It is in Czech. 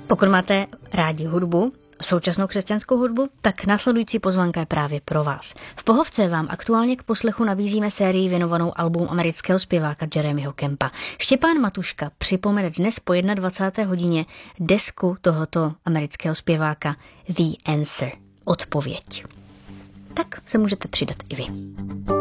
Pokud máte rádi hudbu, současnou křesťanskou hudbu, tak následující pozvánka je právě pro vás. V Pohovce vám aktuálně k poslechu nabízíme sérii věnovanou albumu amerického zpěváka Jeremyho Campa. Štěpán Matuška připomene dnes po 21. hodině desku tohoto amerického zpěváka The Answer, odpověď. Tak se můžete přidat i vy.